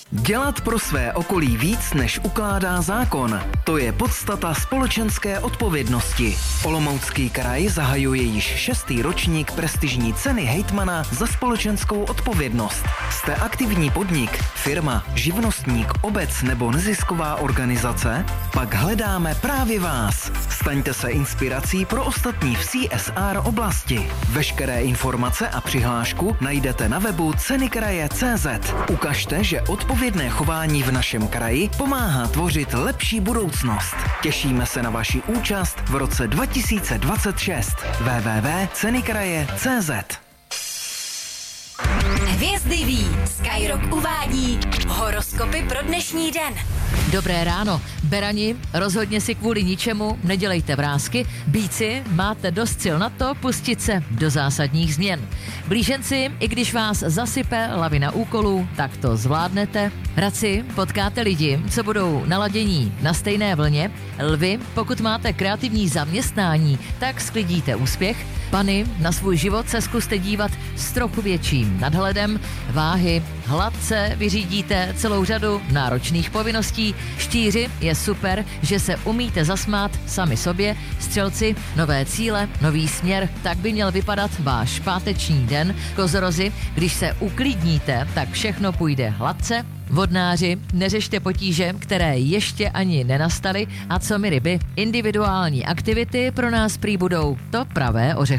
Dělat pro své okolí víc, než ukládá zákon. To je podstata společenské odpovědnosti. Olomoucký kraj zahajuje již 6. ročník prestižní ceny hejtmana za společenskou odpovědnost. Jste aktivní podnik, firma, živnostník, obec nebo nezisková organizace? Pak hledáme právě vás. Staňte se inspirací pro ostatní v CSR oblasti. Veškeré informace a přihlášku najdete na webu ceny-kraje.cz. Ukažte, že odpovědné chování v našem kraji pomáhá tvořit lepší budoucnost. Těšíme se na vaši účast v roce 2026. www.ceny-kraje.cz. Hvězdy ví, Skyrock uvádí horoskopy pro dnešní den. Dobré ráno, berani, rozhodně si kvůli ničemu nedělejte vrásky, býci, máte dost sil na to pustit se do zásadních změn. Blíženci, i když vás zasype lavina úkolů, tak to zvládnete. Radci, potkáte lidi, co budou naladění na stejné vlně. Lvi, pokud máte kreativní zaměstnání, tak sklidíte úspěch. Pany, na svůj život se zkuste dívat s trochu větším nadhledem. Váhy, hladce vyřídíte celou řadu náročných povinností. Štíři, je super, že se umíte zasmát sami sobě. Střelci, nové cíle, nový směr, tak by měl vypadat váš páteční den. Kozorozi, když se uklidníte, tak všechno půjde hladce. Vodnáři, neřešte potíže, které ještě ani nenastaly. A co my ryby, individuální aktivity pro nás prý budou to pravé ořechové.